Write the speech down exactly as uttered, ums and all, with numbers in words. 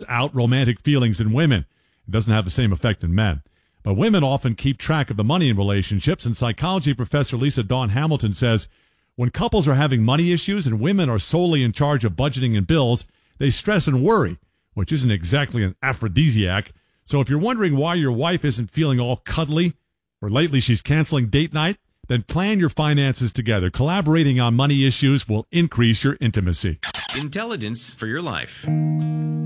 out romantic feelings in women. It doesn't have the same effect in men. But women often keep track of the money in relationships, and psychology professor Lisa Dawn Hamilton says when couples are having money issues and women are solely in charge of budgeting and bills, they stress and worry, which isn't exactly an aphrodisiac. So if you're wondering why your wife isn't feeling all cuddly, or lately she's canceling date night, then plan your finances together. Collaborating on money issues will increase your intimacy. Intelligence for your life.